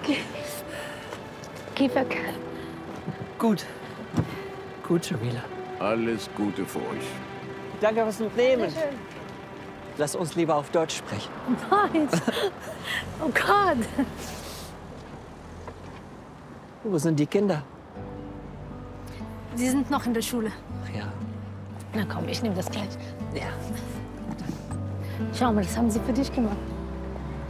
Kiefer. Gut. Gut, Jamila. Alles Gute für euch. Danke fürs Mitnehmen. Lass uns lieber auf Deutsch sprechen. Nein. Oh Gott. Wo sind die Kinder? Sie sind noch in der Schule. Ach ja. Na komm, ich nehme das gleich. Ja. Schau mal, das haben sie für dich gemacht.